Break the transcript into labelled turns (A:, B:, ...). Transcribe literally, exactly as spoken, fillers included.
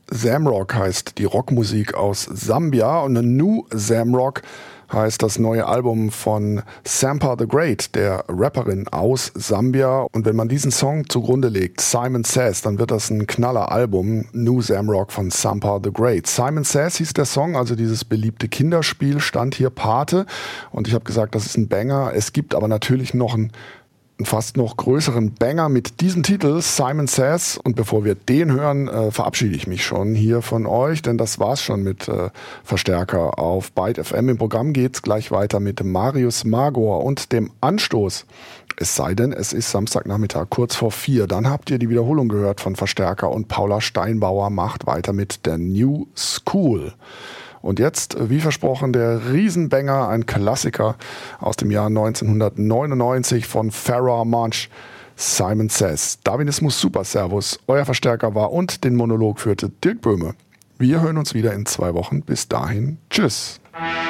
A: Zamrock heißt die Rockmusik aus Sambia und New Zamrock heißt das neue Album von Sampa the Great, der Rapperin aus Sambia. Und wenn man diesen Song zugrunde legt, Simon Says, dann wird das ein Knaller-Album, New Zamrock von Sampa the Great. Simon Says hieß der Song, also dieses beliebte Kinderspiel, stand hier Pate. Und ich habe gesagt, das ist ein Banger. Es gibt aber natürlich noch ein einen fast noch größeren Banger mit diesem Titel, Simon Says. Und bevor wir den hören, äh, verabschiede ich mich schon hier von euch, denn das war's schon mit äh, Verstärker auf Byte F M. Im Programm geht's gleich weiter mit Marius Magor und dem Anstoß. Es sei denn, es ist Samstagnachmittag, kurz vor vier. Dann habt ihr die Wiederholung gehört von Verstärker und Paula Steinbauer macht weiter mit der New School. Und jetzt, wie versprochen, der Riesenbanger, ein Klassiker aus dem Jahr neunzehnhundertneunundneunzig von Pharoah Monch, Simon Says. Darwinismus Super Servus, euer Verstärker war und den Monolog führte Dirk Böhme. Wir hören uns wieder in zwei Wochen. Bis dahin, tschüss.